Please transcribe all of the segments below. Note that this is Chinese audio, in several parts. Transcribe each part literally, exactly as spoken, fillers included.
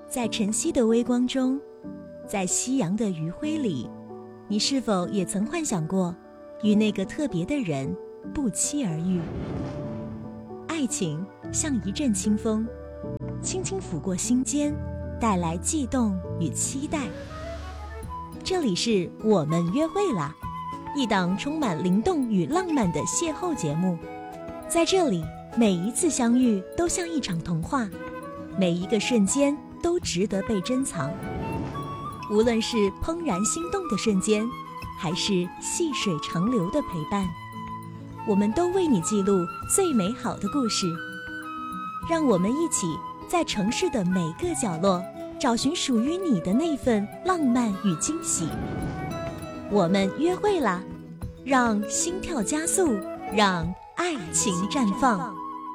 在晨曦的微光中，在夕阳的余晖里，你是否也曾幻想过与那个特别的人不期而遇？爱情像一阵清风，轻轻拂过心间，带来悸动与期待。这里是我们约会啦，一档充满灵动与浪漫的邂逅节目。在这里，每一次相遇都像一场童话，每一个瞬间都值得被珍藏。无论是怦然心动的瞬间，还是细水长流的陪伴，我们都为你记录最美好的故事。让我们一起在城市的每个角落找寻属于你的那份浪漫与惊喜。我们约会啦，让心跳加速，让爱情绽放。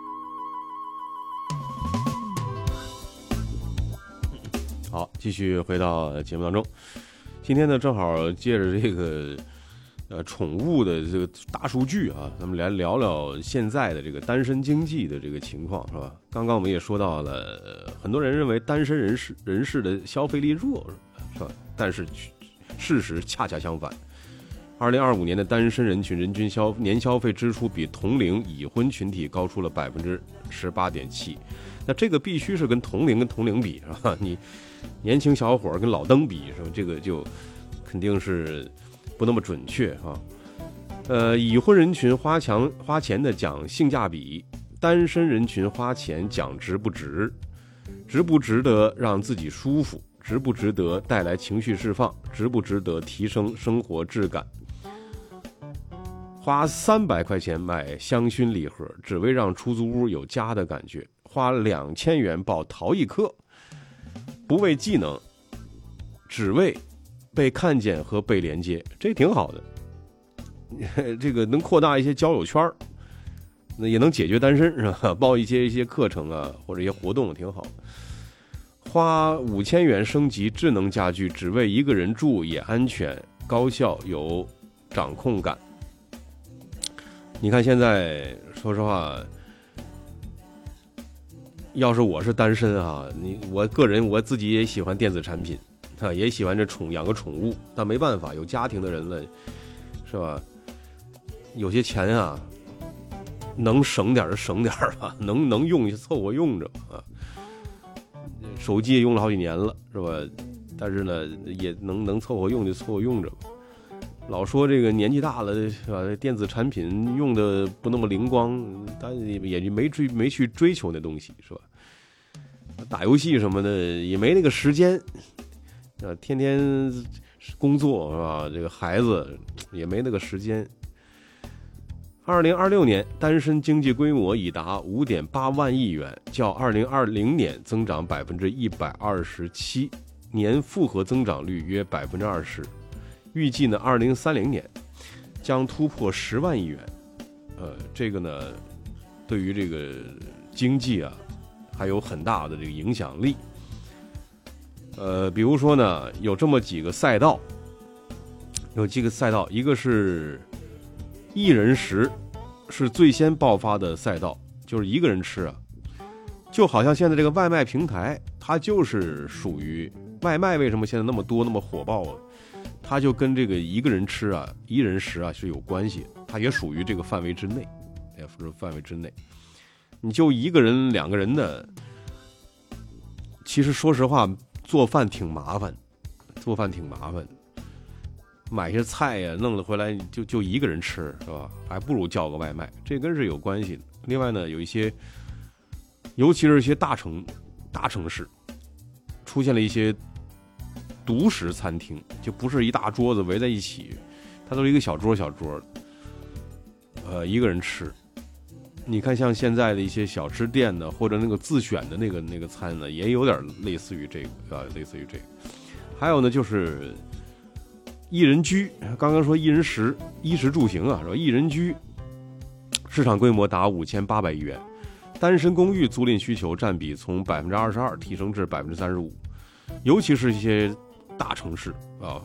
好，继续回到节目当中。今天呢，正好借着这个呃宠物的这个大数据啊，咱们来聊聊现在的这个单身经济的这个情况，是吧？刚刚我们也说到了，呃、很多人认为单身人士人士的消费力弱，是吧？但是事实恰恰相反。二零二五年的单身人群人均消年消费支出比同龄已婚群体高出了百分之十八点七。那这个必须是跟同龄跟同龄比，是吧？你年轻小伙跟老登比，是吧？这个就肯定是不那么准确啊。呃，已婚人群花强花钱的讲性价比，单身人群花钱讲值不值，值不值得让自己舒服，值不值得带来情绪释放，值不值得提升生活质感。花三百块钱买香薰礼盒，只为让出租屋有家的感觉；花两千元报陶艺课，不为技能，只为被看见和被连接，这挺好的。这个能扩大一些交友圈，那也能解决单身，是吧？报一些一些课程啊，或者一些活动挺好。花五千元升级智能家居，只为一个人住也安全、高效、有掌控感。你看现在，说实话，要是我是单身啊，你我个人我自己也喜欢电子产品啊，也喜欢这宠养个宠物，但没办法，有家庭的人了，是吧？有些钱啊，能省点就省点吧，能能用就凑合用着啊。手机也用了好几年了，是吧？但是呢，也能能凑合用就凑合用着吧。老说这个年纪大了，是吧？电子产品用的不那么灵光，但也就没追没去追求那东西，是吧？打游戏什么的也没那个时间，啊，天天工作是吧？这个孩子也没那个时间。二零二六年单身经济规模已达五点八万亿元，较二零二零年增长百分之一百二十七，年复合增长率约百分之二十。预计呢，二零三零年将突破十万亿元。呃，这个呢，对于这个经济啊，还有很大的这个影响力。呃，比如说呢，有这么几个赛道，有几个赛道，一个是一人食，是最先爆发的赛道，就是一个人吃啊，就好像现在这个外卖平台，它就是属于外卖，为什么现在那么多那么火爆啊？它就跟这个一个人吃啊，一人食啊是有关系的，它也属于这个范围之内，也属于范围之内。你就一个人、两个人的，其实说实话，做饭挺麻烦，做饭挺麻烦。买些菜呀、啊，弄了回来就就一个人吃，是吧？还不如叫个外卖，这跟是有关系的。另外呢，有一些，尤其是一些大城大城市，出现了一些独食餐厅，就不是一大桌子围在一起，它都是一个小桌小桌的，呃，一个人吃。你看，像现在的一些小吃店呢，或者那个自选的那个那个餐呢，也有点类似于这个啊，类似于这个。还有呢，就是一人居，刚刚说一人食，衣食住行啊，是吧？一人居市场规模达五千八百亿元，单身公寓租赁需求占比从百分之二十二提升至百分之三十五，尤其是一些大城市啊，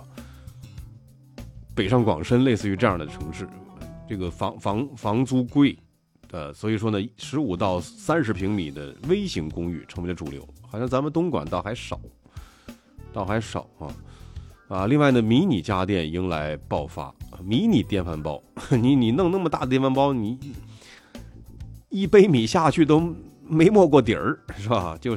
北上广深类似于这样的城市，这个房房房租贵， 呃，所以说呢，十五到三十平米的微型公寓成为了主流，好像咱们东莞倒还少，倒还少啊啊！另外呢，迷你家电迎来爆发，迷你电饭煲，你你弄那么大的电饭煲，你一杯米下去都没没过底儿，是吧？就